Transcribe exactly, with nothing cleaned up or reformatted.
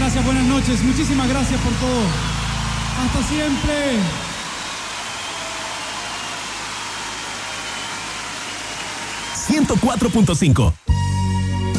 Gracias, buenas noches. Muchísimas gracias por todo. Hasta siempre. ciento cuatro punto cinco